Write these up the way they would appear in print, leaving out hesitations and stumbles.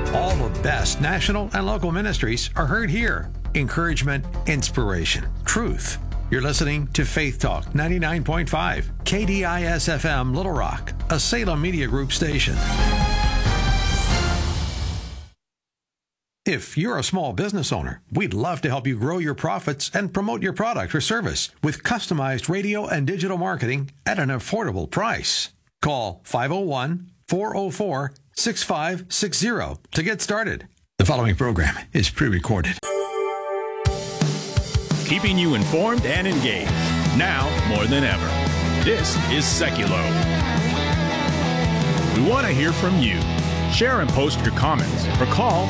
All the best national and local ministries are heard here. Encouragement, inspiration, truth. You're listening to Faith Talk 99.5, KDIS-FM Little Rock, a Salem Media Group station. If you're a small business owner, we'd love to help you grow your profits and promote your product or service with customized radio and digital marketing at an affordable price. Call 501-404-6560 to get started. The following program is pre-recorded. Keeping you informed and engaged, now more than ever. This is Seculo. We want to hear from you. Share and post your comments or call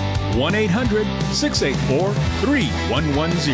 1-800-684-3110.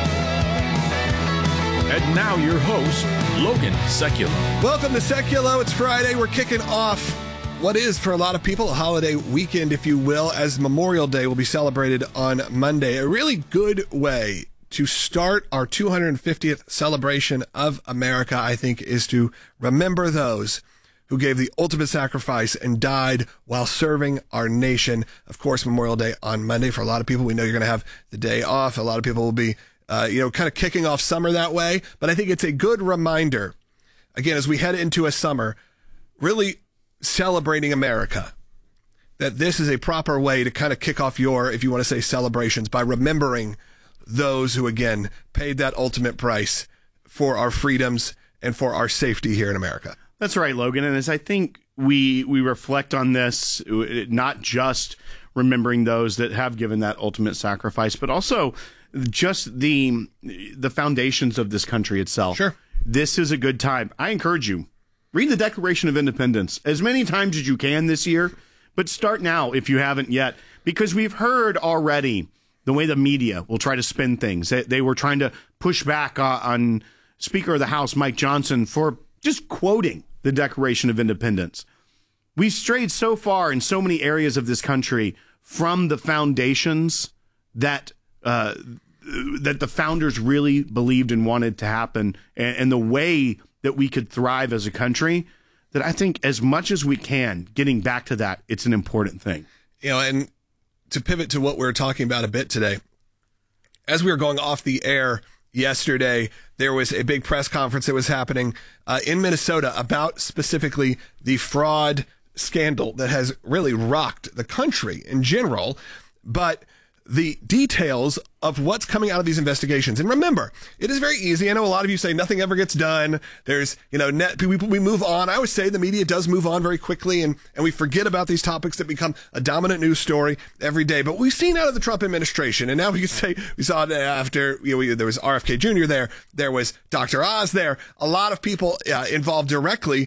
And now your host, Logan Seculo. Welcome to Seculo. It's Friday. We're kicking off what is, for a lot of people, a holiday weekend, if you will, as Memorial Day will be celebrated on Monday. A really good way to start our 250th celebration of America, I think, is to remember those who gave the ultimate sacrifice and died while serving our nation. Of course, Memorial Day on Monday. For a lot of people, we know you're going to have the day off. A lot of people will be, kind of kicking off summer that way. But I think it's a good reminder, again, as we head into a summer, really celebrating America, that this is a proper way to kind of kick off your, if you want to say, celebrations by remembering those who, again, paid that ultimate price for our freedoms and for our safety here in America. That's right, Logan. And as I think we reflect on this, not just remembering those that have given that ultimate sacrifice, but also just the foundations of this country itself. Sure. This is a good time. I encourage you, read the Declaration of Independence as many times as you can this year, but start now if you haven't yet, because we've heard already the way the media will try to spin things. They were trying to push back on Speaker of the House, Mike Johnson, for just quoting the Declaration of Independence. We've strayed so far in so many areas of this country from the foundations that the founders really believed and wanted to happen, and the way that we could thrive as a country, that I think as much as we can, getting back to that, it's an important thing. And to pivot to what we were talking about a bit today, as we were going off the air yesterday, there was a big press conference that was happening in Minnesota about specifically the fraud scandal that has really rocked the country in general, but the details of what's coming out of these investigations. And remember, it is very easy. I know a lot of you say nothing ever gets done. There's, we move on. I always say the media does move on very quickly, and we forget about these topics that become a dominant news story every day. But we've seen out of the Trump administration, and now we can say we saw it after, there was RFK Jr. there was Dr. Oz there, a lot of people involved directly.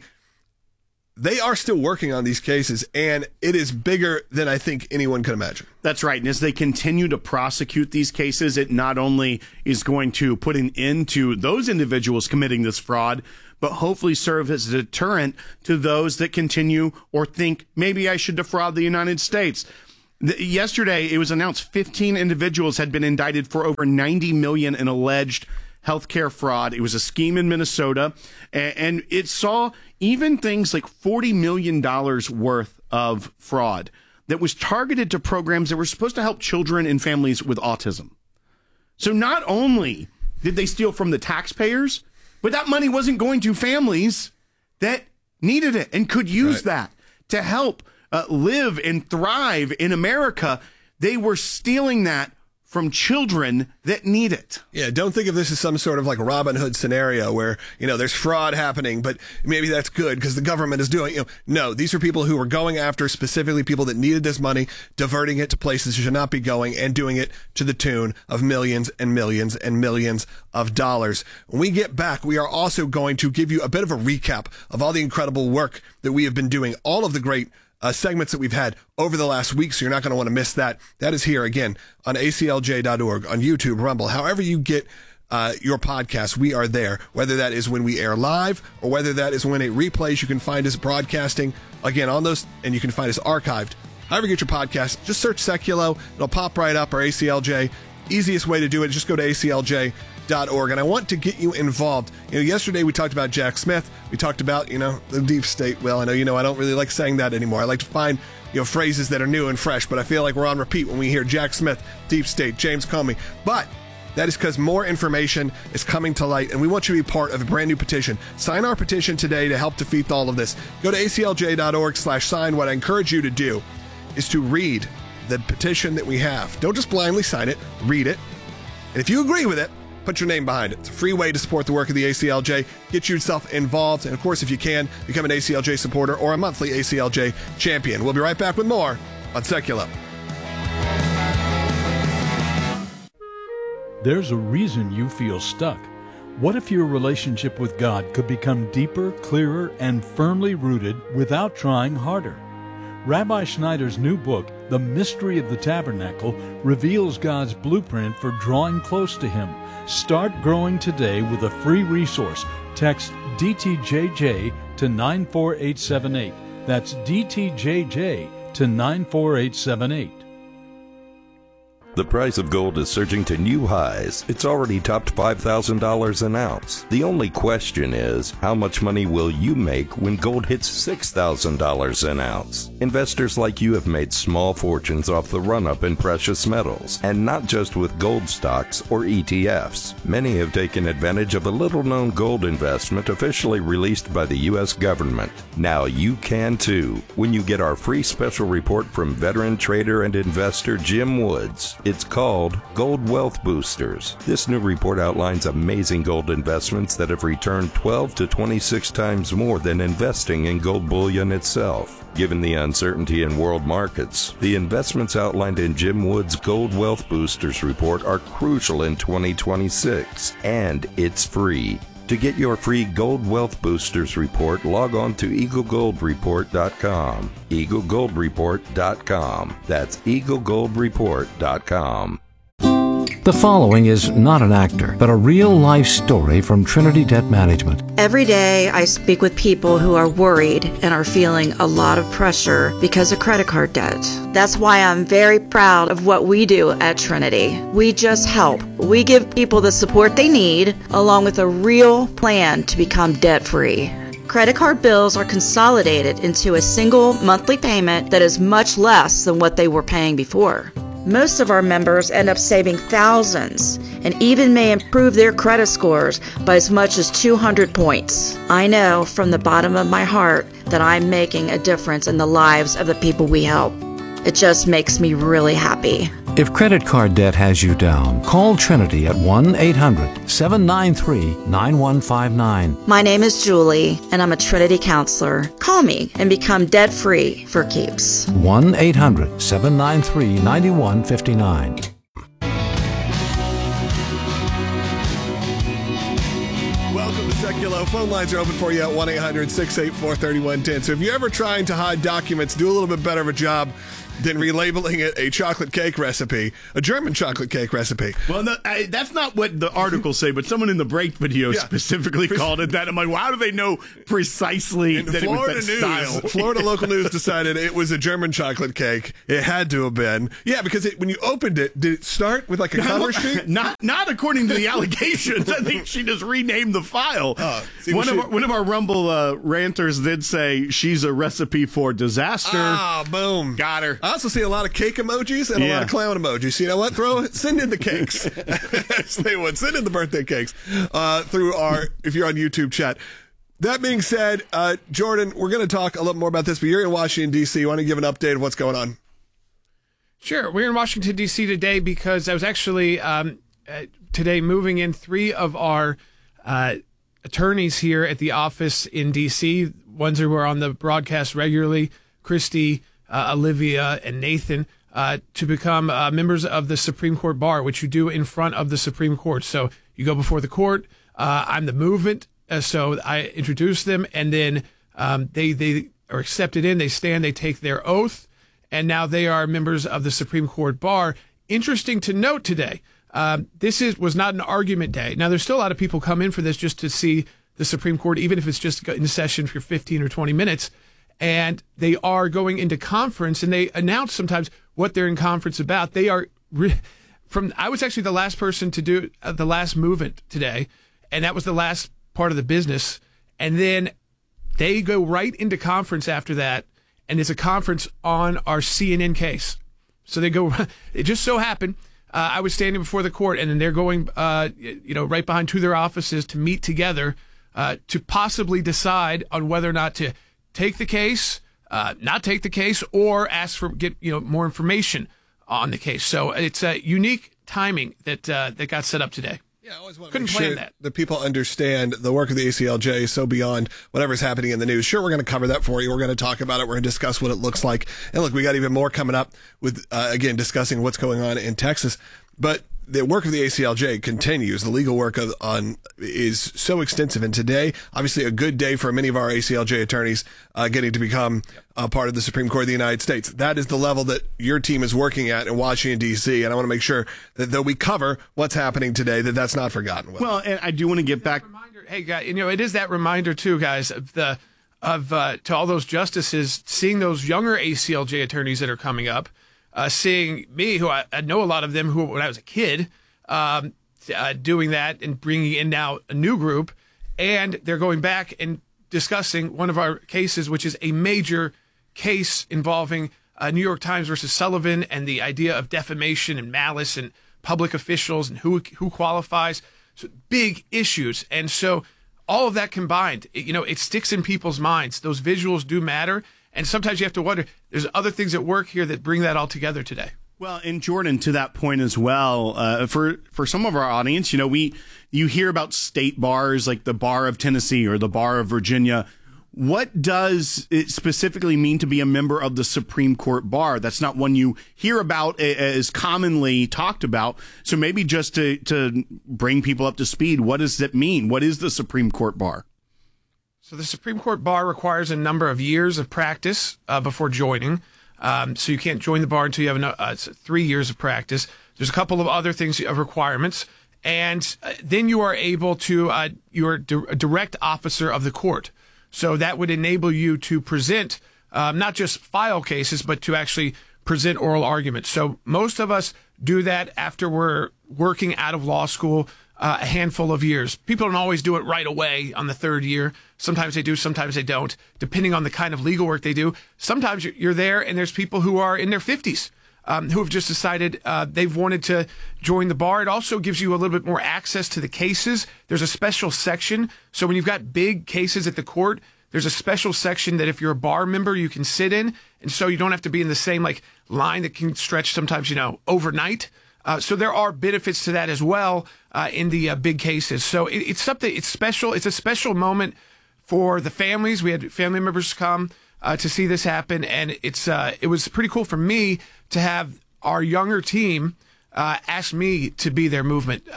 They are still working on these cases, and it is bigger than I think anyone could imagine. That's right. And as they continue to prosecute these cases, it not only is going to put an end to those individuals committing this fraud, but hopefully serve as a deterrent to those that continue or think, maybe I should defraud the United States. Yesterday, it was announced 15 individuals had been indicted for over $90 million in alleged healthcare fraud. It was a scheme in Minnesota, and it saw even things like $40 million worth of fraud that was targeted to programs that were supposed to help children and families with autism. So not only did they steal from the taxpayers, but that money wasn't going to families that needed it and could use that to help live and thrive in America. They were stealing that from children that need it. Yeah, don't think of this as some sort of like Robin Hood scenario where, there's fraud happening, but maybe that's good because the government is doing it. No, these are people who are going after specifically people that needed this money, diverting it to places it should not be going, and doing it to the tune of millions and millions and millions of dollars. When we get back, we are also going to give you a bit of a recap of all the incredible work that we have been doing, all of the great segments that we've had over the last week, so you're not going to want to miss that. That is here again on aclj.org, on YouTube, Rumble, however you get your podcast, we are there. Whether that is when we air live or whether that is when it replays, you can find us broadcasting again on those, and you can find us archived. However you get your podcast, just search Seculo. It'll pop right up, or ACLJ. Easiest way to do it is just go to ACLJ ACLJ.org, and I want to get you involved. Yesterday we talked about Jack Smith. We talked about, the deep state. Well, I know, I don't really like saying that anymore. I like to find, phrases that are new and fresh, but I feel like we're on repeat when we hear Jack Smith, deep state, James Comey. But that is because more information is coming to light, and we want you to be part of a brand new petition. Sign our petition today to help defeat all of this. Go to aclj.org/sign. What I encourage you to do is to read the petition that we have. Don't just blindly sign it, read it. And if you agree with it, put your name behind it. It's a free way to support the work of the ACLJ. Get yourself involved. And of course, if you can, become an ACLJ supporter or a monthly ACLJ champion. We'll be right back with more on Secular. There's a reason you feel stuck. What if your relationship with God could become deeper, clearer, and firmly rooted without trying harder? Rabbi Schneider's new book, The Mystery of the Tabernacle, reveals God's blueprint for drawing close to Him. Start growing today with a free resource. Text DTJJ to 94878. That's DTJJ to 94878. The price of gold is surging to new highs. It's already topped $5,000 an ounce. The only question is, how much money will you make when gold hits $6,000 an ounce? Investors like you have made small fortunes off the run-up in precious metals, and not just with gold stocks or ETFs. Many have taken advantage of a little-known gold investment officially released by the U.S. government. Now you can too, when you get our free special report from veteran trader and investor Jim Woods. It's called Gold Wealth Boosters. This new report outlines amazing gold investments that have returned 12 to 26 times more than investing in gold bullion itself. Given the uncertainty in world markets, the investments outlined in Jim Wood's Gold Wealth Boosters report are crucial in 2026, and it's free. To get your free Gold Wealth Boosters report, log on to EagleGoldReport.com. EagleGoldReport.com. That's EagleGoldReport.com. The following is not an actor, but a real-life story from Trinity Debt Management. Every day I speak with people who are worried and are feeling a lot of pressure because of credit card debt. That's why I'm very proud of what we do at Trinity. We just help. We give people the support they need, along with a real plan to become debt-free. Credit card bills are consolidated into a single monthly payment that is much less than what they were paying before. Most of our members end up saving thousands and even may improve their credit scores by as much as 200 points. I know from the bottom of my heart that I'm making a difference in the lives of the people we help. It just makes me really happy. If credit card debt has you down, call Trinity at 1-800-793-9159. My name is Julie, and I'm a Trinity counselor. Call me and become debt-free for keeps. 1-800-793-9159. Welcome to Secular. Phone lines are open for you at 1-800-684-3110. So if you're ever trying to hide documents, do a little bit better of a job than relabeling it a chocolate cake recipe, a German chocolate cake recipe. Well, no, that's not what the articles say, but someone in the break video specifically called it that. I'm like, well, how do they know precisely that Florida it was that style? Florida local news decided it was a German chocolate cake. It had to have been. Yeah, because when you opened it, did it start with like a cover sheet? Not according to the allegations. I think she just renamed the file. One of our Rumble ranters did say she's a recipe for disaster. Ah, boom. Got her. I also see a lot of cake emojis and a lot of clown emojis. So you know what? Send in the cakes. Send in the birthday cakes through if you're on YouTube chat. That being said, Jordan, we're going to talk a little more about this, but you're in Washington, D.C. You want to give an update of what's going on? Sure. We're in Washington, D.C. today because I was actually today moving in 3 of our attorneys here at the office in D.C., ones who are on the broadcast regularly, Christy, Olivia, and Nathan, to become members of the Supreme Court Bar, which you do in front of the Supreme Court. So you go before the court. I'm the movement, so I introduce them, and then they are accepted in. They stand, they take their oath, and now they are members of the Supreme Court Bar. Interesting to note today, this was not an argument day. Now, there's still a lot of people come in for this just to see the Supreme Court, even if it's just in session for 15 or 20 minutes. And they are going into conference, and they announce sometimes what they're in conference about. They are I was actually the last person to do the last movement today, and that was the last part of the business. And then they go right into conference after that, and it's a conference on our CNN case. So they go. It just so happened I was standing before the court, and then they're going, right behind to their offices to meet together to possibly decide on whether or not to take the case, not take the case, or ask for more information on the case. So it's a unique timing that got set up today. Yeah, I always want to Couldn't make plan sure that. that people understand the work of the ACLJ so beyond whatever's happening in the news. Sure, we're going to cover that for you. We're going to talk about it. We're going to discuss what it looks like. And look, we got even more coming up with, again, discussing what's going on in Texas. But the work of the ACLJ continues. The legal work is so extensive. And today, obviously, a good day for many of our ACLJ attorneys getting to become part of the Supreme Court of the United States. That is the level that your team is working at in Washington, D.C. And I want to make sure that though we cover what's happening today, that's not forgotten. Well, and I do want to get back. Hey, guys, it is that reminder too, guys, to all those justices, seeing those younger ACLJ attorneys that are coming up. Seeing me, who I know a lot of them who, when I was a kid, doing that and bringing in now a new group, and they're going back and discussing one of our cases, which is a major case involving New York Times versus Sullivan and the idea of defamation and malice and public officials and who qualifies. So big issues. And so all of that combined, it sticks in people's minds. Those visuals do matter. And sometimes you have to wonder, there's other things at work here that bring that all together today. Well, and Jordan, to that point as well, for some of our audience, you hear about state bars like the Bar of Tennessee or the Bar of Virginia. What does it specifically mean to be a member of the Supreme Court bar? That's not one you hear about as commonly talked about. So maybe just to bring people up to speed, what does that mean? What is the Supreme Court bar? So the Supreme Court bar requires a number of years of practice before joining. So you can't join the bar until you have 3 years of practice. There's a couple of other things of requirements. And then you are able to, you're a direct officer of the court. So that would enable you to present, not just file cases, but to actually present oral arguments. So most of us do that after we're working out of law school a handful of years. People don't always do it right away on the third year. Sometimes they do, sometimes they don't, depending on the kind of legal work they do. Sometimes you're there and there's people who are in their 50s who have just decided they've wanted to join the bar. It also gives you a little bit more access to the cases. There's a special section. So when you've got big cases at the court, there's a special section that if you're a bar member, you can sit in. And so you don't have to be in the same line that can stretch sometimes, overnight. So there are benefits to that as well in the big cases. So it's something, it's special. It's a special moment for the families. We had family members come to see this happen. And it was pretty cool for me to have our younger team ask me to be their movement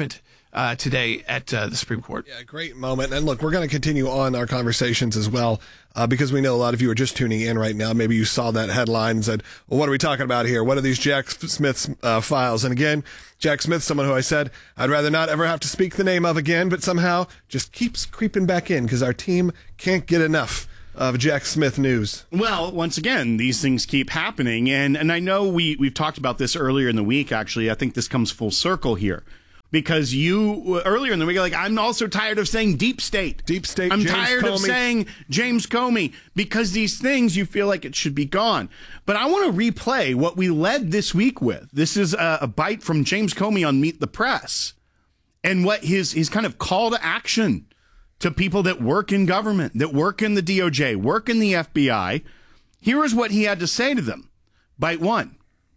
today at the Supreme Court. Yeah, great moment. And look, we're going to continue on our conversations as well because we know a lot of you are just tuning in right now. Maybe you saw that headline and said, well, what are we talking about here? What are these Jack Smith's files? And again, Jack Smith, someone who I said I'd rather not ever have to speak the name of again, but somehow just keeps creeping back in because our team can't get enough of Jack Smith news. Well, once again, these things keep happening. And I know we've talked about this earlier in the week, actually. I think this comes full circle here. Because you, earlier in the week, I'm also tired of saying deep state. Deep state, I'm James tired Comey. of saying James Comey, because these things, you feel like it should be gone. But I want to replay what we led this week with. This is a bite from James Comey on Meet the Press. And what his kind of call to action to people that work in government, that work in the DOJ, work in the FBI. Here is what he had to say to them. Bite one.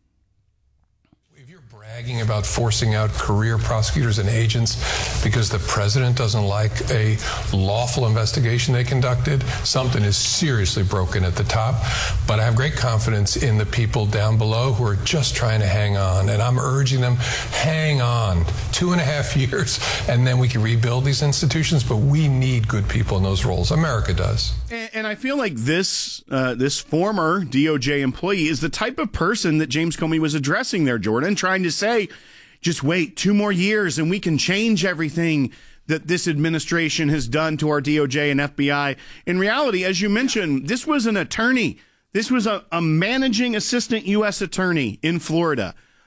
Bragging about forcing out career prosecutors and agents because the president doesn't like a lawful investigation they conducted. Something is seriously broken at the top. But I have great confidence in the people down below who are just trying to hang on. And I'm urging them, hang on 2.5 years, and then we can rebuild these institutions. But we need good people in those roles. America does. And I feel like this former DOJ employee is the type of person that James Comey was addressing there, Jordan, trying to say, just wait 2 more years and we can change everything that this administration has done to our DOJ and FBI. In reality, as you mentioned, this was an attorney. This was a managing assistant U.S. attorney in Florida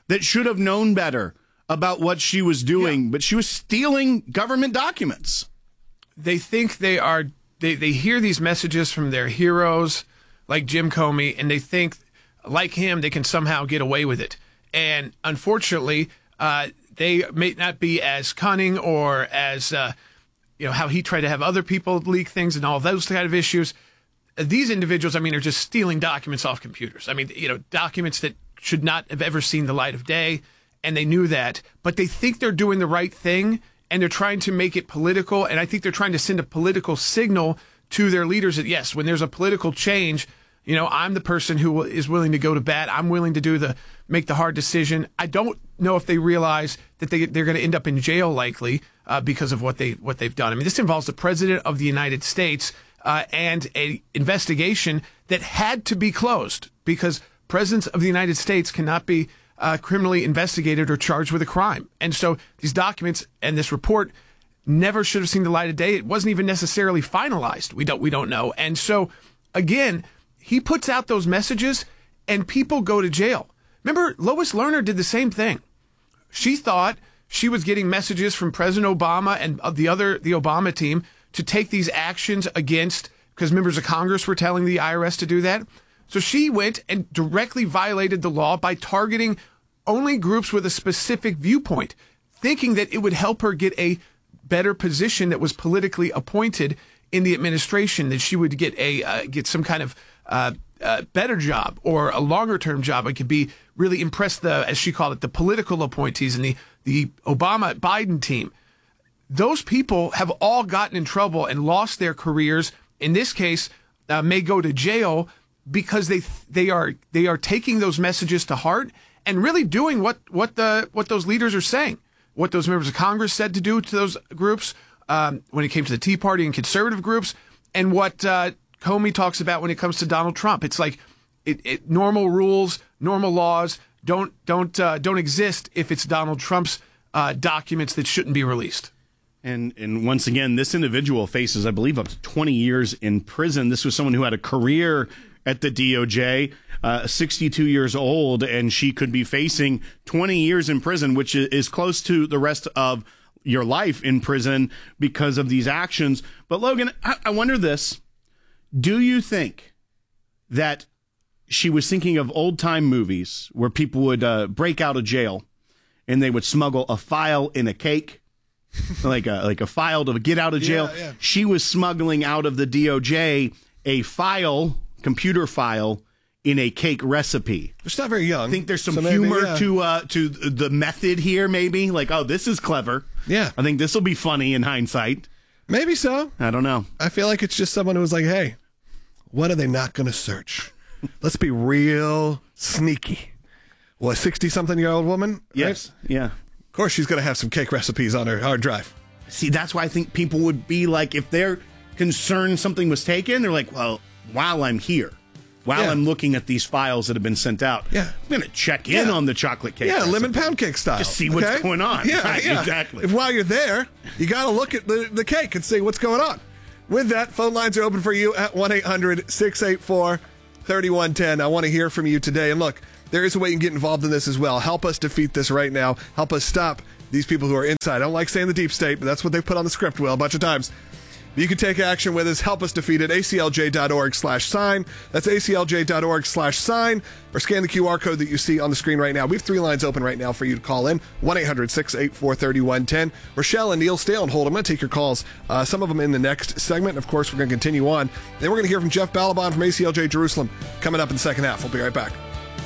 that should have known better about what she was doing, but she was stealing government documents. They think they hear these messages from their heroes like Jim Comey, and they think, like him, they can somehow get away with it. And unfortunately, they may not be as cunning or as, how he tried to have other people leak things and all those kind of issues. These individuals, are just stealing documents off computers. Documents that should not have ever seen the light of day, and they knew that. But they think they're doing the right thing, and they're trying to make it political, and I think they're trying to send a political signal to their leaders that, yes, when there's a political change, I'm the person who is willing to go to bat. I'm willing to make the hard decision. I don't know if they realize that they're going to end up in jail likely because of what they've done. This involves the president of the United States and a investigation that had to be closed because presidents of the United States cannot be criminally investigated or charged with a crime. And so these documents and this report never should have seen the light of day. It wasn't even necessarily finalized. We don't know. And so, again, he puts out those messages and people go to jail. Remember, Lois Lerner did the same thing. She thought she was getting messages from President Obama and the Obama team to take these actions against, because members of Congress were telling the IRS to do that. So she went and directly violated the law by targeting only groups with a specific viewpoint, thinking that it would help her get a better position that was politically appointed in the administration, that she would get some kind of better job or a longer term job. It could be really impress as she called it, the political appointees and the Obama-Biden team. Those people have all gotten in trouble and lost their careers. In this case, may go to jail because they are taking those messages to heart and really doing what those leaders are saying, what those members of Congress said to do to those groups when it came to the Tea Party and conservative groups, and what Comey talks about when it comes to Donald Trump. It's like normal rules, normal laws don't exist if it's Donald Trump's documents that shouldn't be released. And once again, this individual faces, I believe, up to 20 years in prison. This was someone who had a career at the DOJ, 62 years old, and she could be facing 20 years in prison, which is close to the rest of your life in prison because of these actions. But Logan, I wonder this. Do you think that she was thinking of old-time movies where people would break out of jail and they would smuggle a file in a cake? like a file to get out of jail. Yeah. She was smuggling out of the DOJ a computer file in a cake recipe. It's not very young. I think there's some humor to the method here, maybe. Like, oh, this is clever. Yeah. I think this will be funny in hindsight. Maybe so. I don't know. I feel like it's just someone who was like, hey, what are they not going to search? Let's be real sneaky. Well, a 60-something-year-old woman? Yes. Right? Yeah. Of course, she's going to have some cake recipes on her hard drive. See, that's why I think people would be like, if they're concerned something was taken, they're like, well, while I'm here, I'm looking at these files that have been sent out, I'm going to check in on the chocolate cake. Yeah, lemon pound cake style. Just see what's going on. Yeah, right, exactly. If while you're there, you got to look at the cake and see what's going on. With that, phone lines are open for you at 1-800-684-3110. I want to hear from you today. And look, there is a way you can get involved in this as well. Help us defeat this right now. Help us stop these people who are inside. I don't like saying the deep state, but that's what they've put on the script, Will, a bunch of times. You can take action with us. Help us defeat it. ACLJ.org/sign. That's ACLJ.org/sign. Or scan the QR code that you see on the screen right now. We have 3 lines open right now for you to call in. 1-800-684-3110. Rochelle and Neil, stay on hold. I'm going to take your calls. Some of them in the next segment. Of course, we're going to continue on. Then we're going to hear from Jeff Balaban from ACLJ Jerusalem coming up in the second half. We'll be right back.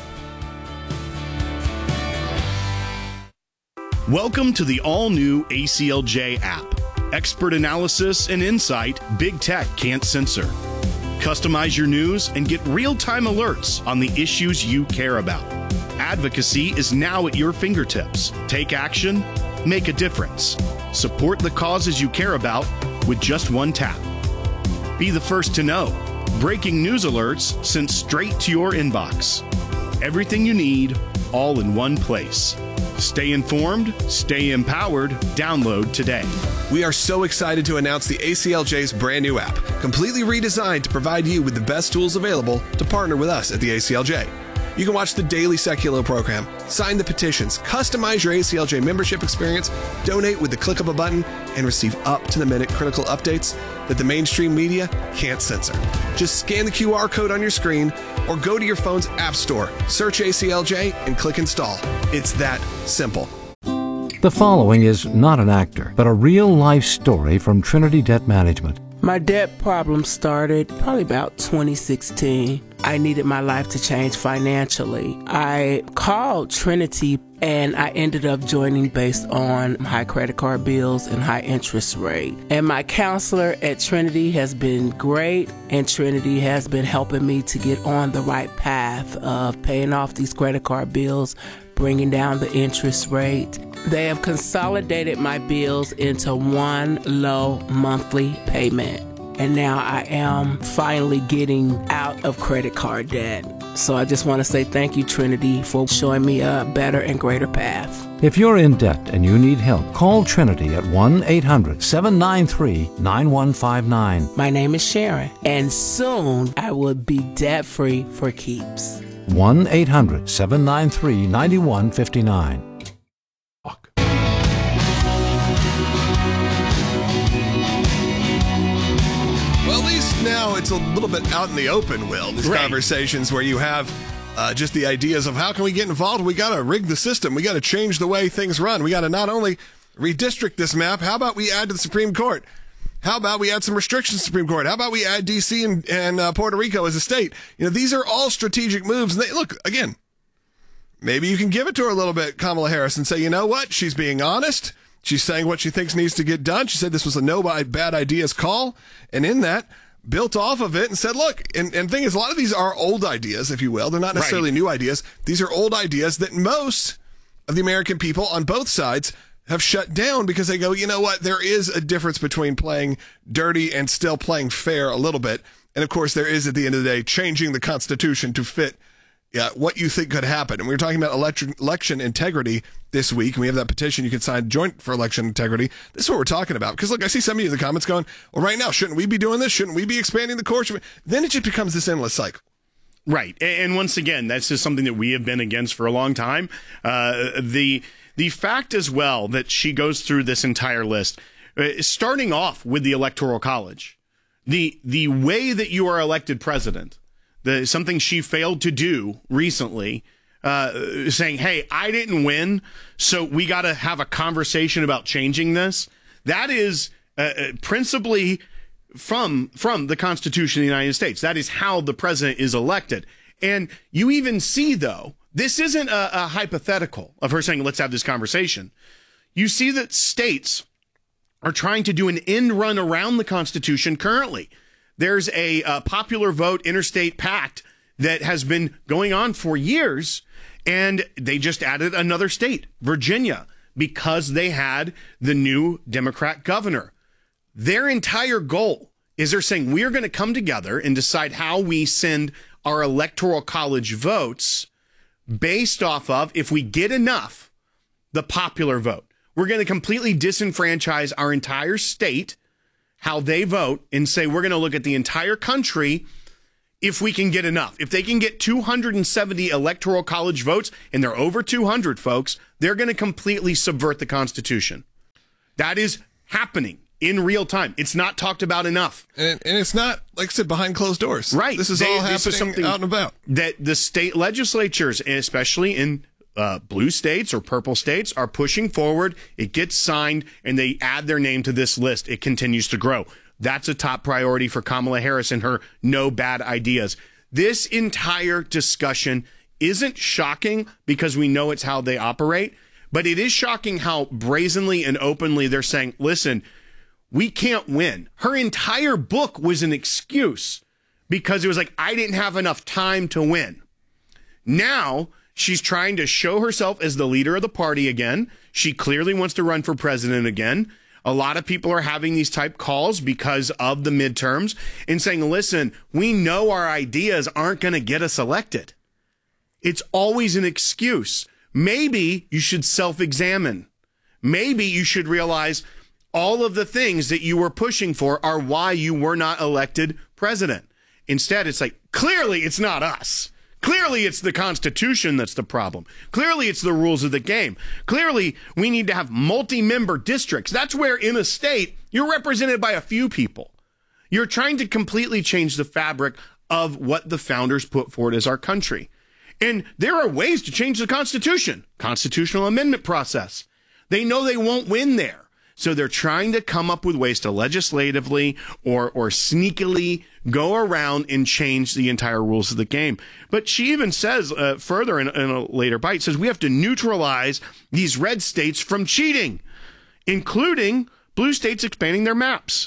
Welcome to the all-new ACLJ app. Expert analysis and insight big tech can't censor. Customize your news and get real-time alerts on the issues you care about. Advocacy is now at your fingertips. Take action, make a difference. Support the causes you care about with just one tap. Be the first to know. Breaking news alerts sent straight to your inbox. Everything you need, all in one place. Stay informed, stay empowered. Download today. We are so excited to announce the ACLJ's brand new app, completely redesigned to provide you with the best tools available to partner with us at the ACLJ. You can watch the daily Secular program, sign the petitions, customize your ACLJ membership experience, donate with the click of a button, and receive up-to-the-minute critical updates that the mainstream media can't censor. Just scan the QR code on your screen or go to your phone's app store, search ACLJ, and click install. It's that simple. The following is not an actor, but a real-life story from Trinity Debt Management. My debt problem started probably about 2016. I needed my life to change financially. I called Trinity and I ended up joining based on high credit card bills and high interest rate. And my counselor at Trinity has been great, and Trinity has been helping me to get on the right path of paying off these credit card bills, bringing down the interest rate. They have consolidated my bills into one low monthly payment. And now I am finally getting out of credit card debt. So I just want to say thank you, Trinity, for showing me a better and greater path. If you're in debt and you need help, call Trinity at 1-800-793-9159. My name is Sharon, and soon I will be debt-free for keeps. 1-800-793-9159. Well, at least now it's a little bit out in the open, Will. These conversations where you have just the ideas of how can we get involved? We got to rig the system. We got to change the way things run. We got to not only redistrict this map, how about we add to the Supreme Court? How about we add some restrictions to the Supreme Court? How about we add D.C. and Puerto Rico as a state? You know, these are all strategic moves. And look, again, maybe you can give it to her a little bit, Kamala Harris, and say, you know what? She's being honest. She's saying what she thinks needs to get done. She said this was a no bad ideas call. And in that, built off of it and said, look, and the thing is, a lot of these are old ideas, if you will. They're not necessarily new ideas. These are old ideas that most of the American people on both sides have shut down because they go, you know what? There is a difference between playing dirty and still playing fair a little bit. And of course, there is, at the end of the day, changing the Constitution to fit what you think could happen. And we were talking about election integrity this week, and we have that petition you can sign, Joint for Election Integrity. This is what we're talking about. Because look, I see some of you in the comments going, well, right now, shouldn't we be doing this? Shouldn't we be expanding the court? Then it just becomes this endless cycle. Right. And once again, that's just something that we have been against for a long time. The fact as well that she goes through this entire list, starting off with the Electoral College, the way that you are elected president, something she failed to do recently, saying, hey, I didn't win, so we got to have a conversation about changing this. That is principally from the Constitution of the United States. That is how the president is elected. And you even see, though, this isn't a hypothetical of her saying, let's have this conversation. You see that states are trying to do an end run around the Constitution currently. There's a popular vote interstate pact that has been going on for years, and they just added another state, Virginia, because they had the new Democrat governor. Their entire goal is they're saying we're going to come together and decide how we send our Electoral College votes based off of, if we get enough, the popular vote. We're going to completely disenfranchise our entire state, how they vote, and say we're going to look at the entire country if we can get enough. If they can get 270 Electoral College votes, and they're over 200, folks, they're going to completely subvert the Constitution. That is happening in real time. It's not talked about enough. And it's not, like I said, behind closed doors. Right. This is all happening out and about. That the state legislatures, especially in blue states or purple states, are pushing forward. It gets signed, and they add their name to this list. It continues to grow. That's a top priority for Kamala Harris and her no bad ideas. This entire discussion isn't shocking because we know it's how they operate, but it is shocking how brazenly and openly they're saying, listen, we can't win. Her entire book was an excuse because it was like, I didn't have enough time to win. Now she's trying to show herself as the leader of the party again. She clearly wants to run for president again. A lot of people are having these type calls because of the midterms and saying, listen, we know our ideas aren't going to get us elected. It's always an excuse. Maybe you should self-examine. Maybe you should realize all of the things that you were pushing for are why you were not elected president. Instead, it's like, clearly it's not us. Clearly, it's the Constitution that's the problem. Clearly, it's the rules of the game. Clearly, we need to have multi-member districts. That's where in a state, you're represented by a few people. You're trying to completely change the fabric of what the founders put forward as our country. And there are ways to change the Constitution, constitutional amendment process. They know they won't win there. So they're trying to come up with ways to legislatively or sneakily go around and change the entire rules of the game. But she even says further in a later bite, says we have to neutralize these red states from cheating, including blue states expanding their maps.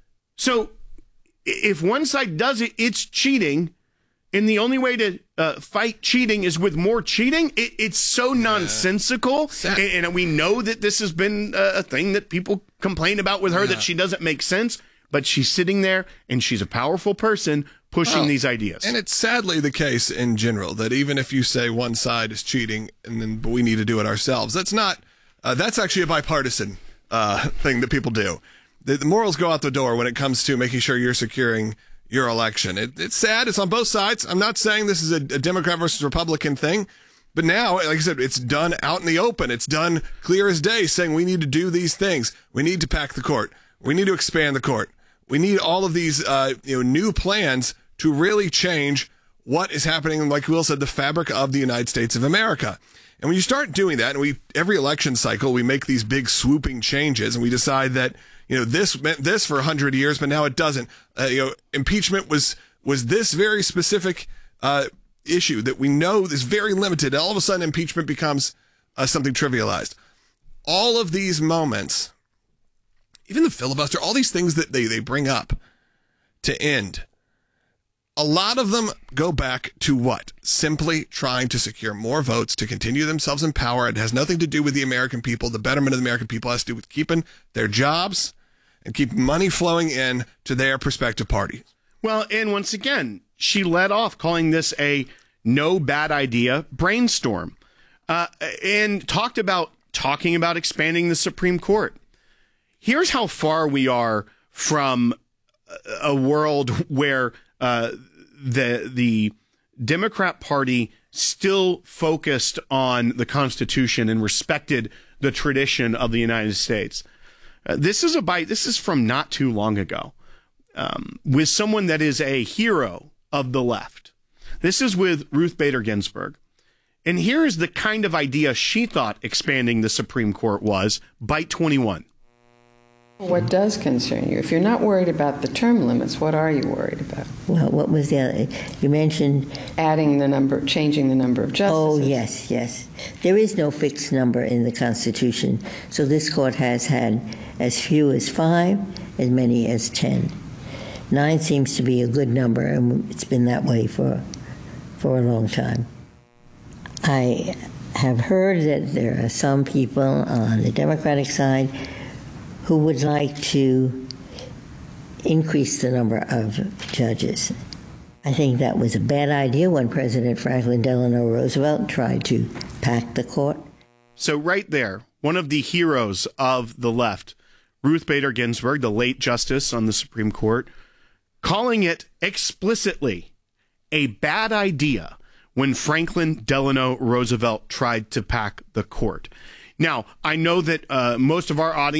So if one side does it, it's cheating. And the only way to fight cheating is with more cheating. It's so nonsensical. And we know that this has been a thing that people complain about with her, that she doesn't make sense. But she's sitting there and she's a powerful person pushing these ideas. And it's sadly the case in general that even if you say one side is cheating but we need to do it ourselves, that's not, that's actually a bipartisan thing that people do. The morals go out the door when it comes to making sure you're securing your election. It's sad. It's on both sides. I'm not saying this is a Democrat versus Republican thing, but now, like I said, it's done out in the open. It's done clear as day, saying we need to do these things. We need to pack the court. We need to expand the court. We need all of these new plans to really change what is happening, like Will said, the fabric of the United States of America. And when you start doing that, and every election cycle, we make these big swooping changes, and we decide that this meant this for 100 years, but now it doesn't. Impeachment was this very specific issue that we know is very limited. All of a sudden, impeachment becomes something trivialized. All of these moments, even the filibuster, all these things that they bring up to end, a lot of them go back to what? Simply trying to secure more votes to continue themselves in power. It has nothing to do with the American people. The betterment of the American people has to do with keeping their jobs and keep money flowing in to their prospective parties. Well, and once again, she led off calling this a no bad idea brainstorm, and talking about expanding the Supreme Court. Here's how far we are from a world where the Democrat Party still focused on the Constitution and respected the tradition of the United States. This is from not too long ago, with someone that is a hero of the left. This is with Ruth Bader Ginsburg. And here is the kind of idea she thought expanding the Supreme Court was. Bite 21. What does concern you? If you're not worried about the term limits, what are you worried about? Well, what was the other? You mentioned changing the number of justices. Oh, yes. There is no fixed number in the Constitution. So this court has had as few as 5, as many as 10. 9 seems to be a good number, and it's been that way for a long time. I have heard that there are some people on the Democratic side who would like to increase the number of judges. I think that was a bad idea when President Franklin Delano Roosevelt tried to pack the court. So right there, one of the heroes of the left, Ruth Bader Ginsburg, the late justice on the Supreme Court, calling it explicitly a bad idea when Franklin Delano Roosevelt tried to pack the court. Now, I know that most of our audience